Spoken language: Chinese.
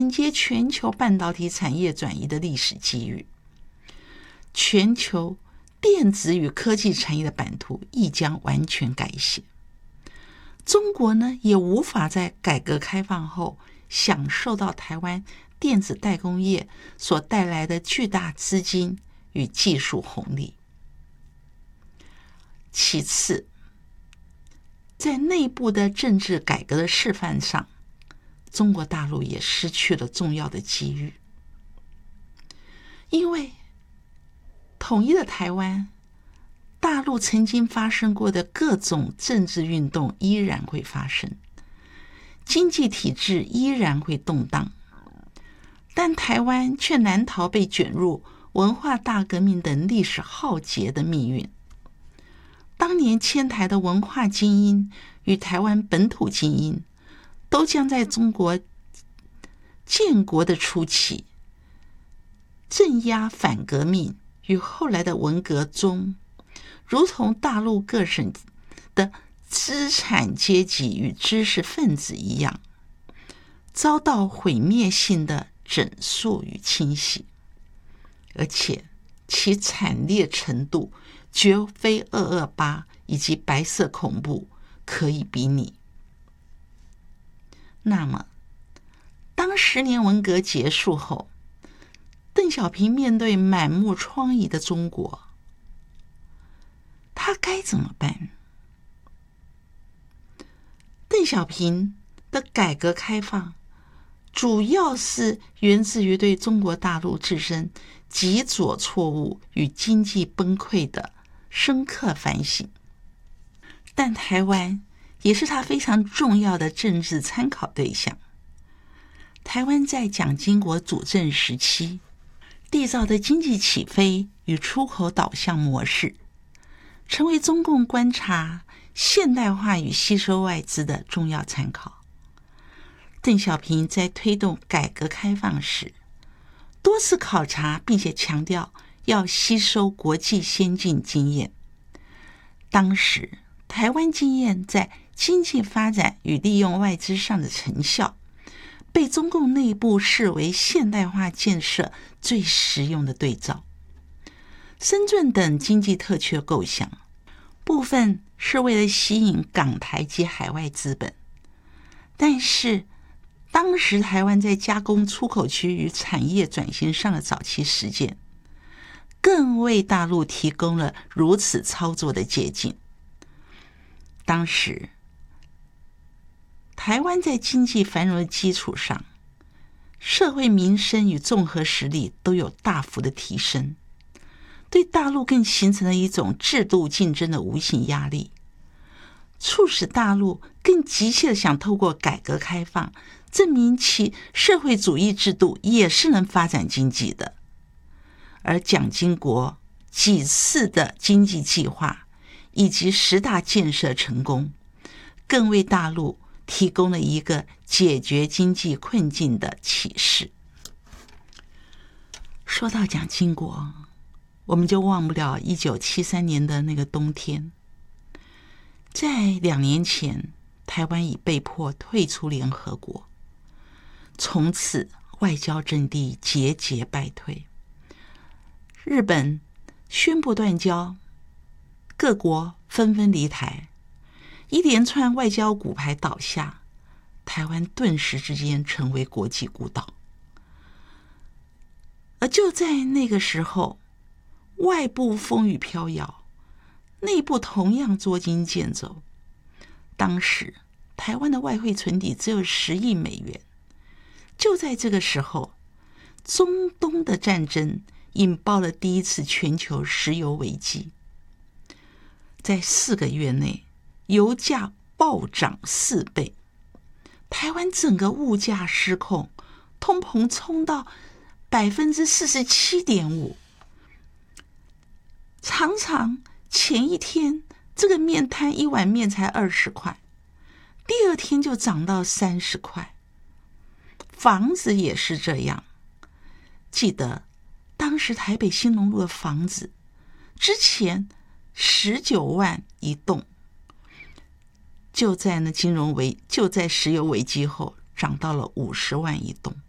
迎接全球半导体产业转移的历史机遇。全球电子与科技产业的版图亦将完全改写。中国呢，也无法在改革开放后享受到台湾电子代工业所带来的巨大资金与技术红利。其次，在内部的政治改革的示范上，中国大陆也失去了重要的机遇。因为统一的台湾，大陆曾经发生过的各种政治运动依然会发生，经济体制依然会动荡，但台湾却难逃被卷入文化大革命等历史浩劫的命运。当年迁台的文化精英与台湾本土精英，都将在中国建国的初期镇压反革命与后来的文革中，如同大陆各省的资产阶级与知识分子一样，遭到毁灭性的整肃与清洗，而且其惨烈程度绝非228以及白色恐怖可以比拟。那么，当10年文革结束后，邓小平面对满目疮痍的中国，他该怎么办？邓小平的改革开放主要是源自于对中国大陆自身极左错误与经济崩溃的深刻反省，但台湾也是他非常重要的政治参考对象。台湾在蒋经国主政时期缔造的经济起飞与出口导向模式，成为中共观察现代化与吸收外资的重要参考。邓小平在推动改革开放时，多次考察并且强调要吸收国际先进经验。当时台湾经验在经济发展与利用外资上的成效，被中共内部视为现代化建设最实用的对照。深圳等经济特区的构想，部分是为了吸引港台及海外资本，但是当时台湾在加工出口区与产业转型上的早期实践，更为大陆提供了如此操作的捷径。当时台湾在经济繁荣的基础上，社会民生与综合实力都有大幅的提升，对大陆更形成了一种制度竞争的无形压力，促使大陆更急切地想透过改革开放证明其社会主义制度也是能发展经济的。而蒋经国几次的经济计划以及10大建设成功，更为大陆提供了一个解决经济困境的启示。说到蒋经国，我们就忘不了1973年的那个冬天。在2年前，台湾已被迫退出联合国，从此外交阵地节节败退。日本宣布断交，各国纷纷离台，一连串外交骨牌倒下，台湾顿时之间成为国际孤岛。而就在那个时候，外部风雨飘摇，内部同样捉襟见肘。当时台湾的外汇存底只有10亿美元。就在这个时候，中东的战争引爆了第一次全球石油危机。在4个月内，油价暴涨4倍，台湾整个物价失控，通膨冲到47.5%。常常前一天这个面摊一碗面才20块，第二天就涨到30块。房子也是这样，记得当时台北兴隆路的房子之前19万一栋，就在石油危机后涨到了50万一栋。